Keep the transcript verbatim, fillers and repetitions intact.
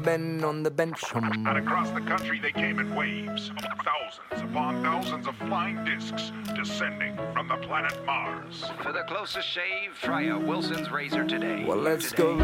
Ben on the bench. Um. And across the country they came in waves. Thousands upon thousands of flying discs descending from the planet Mars. For the closest shave, try a Wilson's razor today. Well, let's today. go